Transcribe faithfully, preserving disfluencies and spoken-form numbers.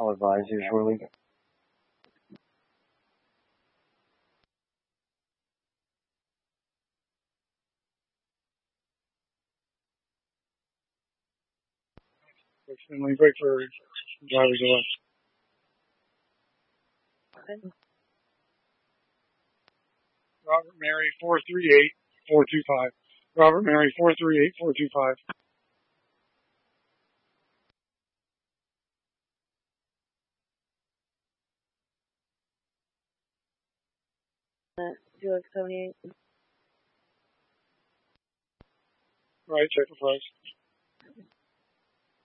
I'll advise you shortly. Extremely great for drivers to watch. Okay. Robert Mary four three eight four two five. Robert Mary four three eight four two five. Two X seventy-eight. Right, check the price.